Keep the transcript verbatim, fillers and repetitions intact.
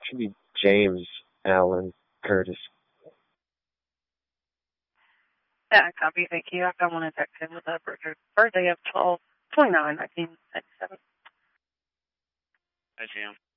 should be James Allen Curtis. Yeah, copy. Thank you. I've got one in Texas with a birthday birthday of twelve twenty nine nineteen ninety seven. Hi, Sam.